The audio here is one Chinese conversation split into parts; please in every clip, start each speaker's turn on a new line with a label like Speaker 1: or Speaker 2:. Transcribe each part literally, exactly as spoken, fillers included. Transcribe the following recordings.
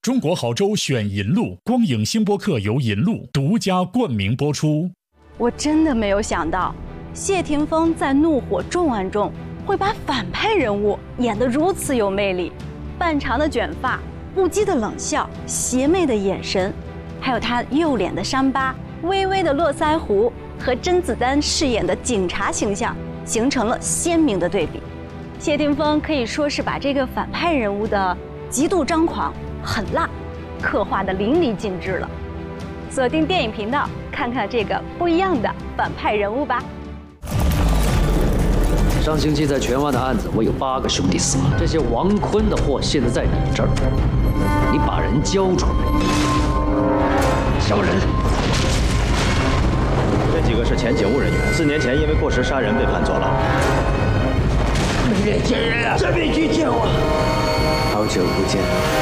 Speaker 1: 中国好州选银路，光影星播客由银路独家冠名播出。
Speaker 2: 我真的没有想到，谢霆锋在《怒火重案》中会把反派人物演得如此有魅力，半长的卷发、不羁的冷笑、邪魅的眼神，还有他右脸的伤疤、微微的络腮胡，和甄子丹饰演的警察形象形成了鲜明的对比。谢霆锋可以说是把这个反派人物的极度张狂、狠辣刻画得淋漓尽致了。锁定电影频道，看看这个不一样的反派人物吧。
Speaker 3: 上星期在荃湾的案子，我有八个兄弟死了。这些王坤的货现在在你这儿，你把人交出来，交人。
Speaker 4: 这几个是前警务人员，四年前因为过失杀人被判坐牢。
Speaker 3: 没脸见人啊！这边去见我。
Speaker 5: 好久不见。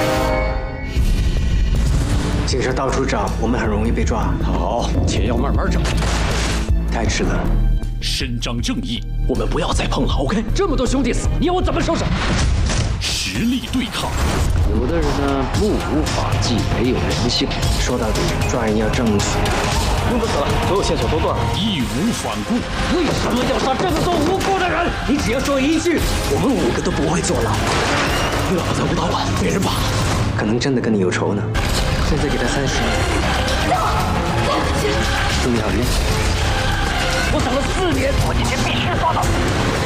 Speaker 5: 警察到处找，我们很容易被抓。
Speaker 3: 好，钱要慢慢找。
Speaker 5: 太迟了。
Speaker 1: 伸张正义，
Speaker 3: 我们不要再碰了 ，OK？ 这么多兄弟死，你要我怎么收手？
Speaker 1: 实力对抗。
Speaker 3: 有的人呢，目无法纪，没有人性。
Speaker 5: 说到底，抓人要证据。
Speaker 4: 公子死了，所有线索都断了，
Speaker 1: 义无反顾。
Speaker 3: 为什么要杀这么多无辜的人？你只要说一句，我们五个都不会坐牢。老子不到晚被人绑，
Speaker 5: 可能真的跟你有仇呢。现在给他三十万。祝你好运。
Speaker 3: 我等了四年，我今天必须抓到。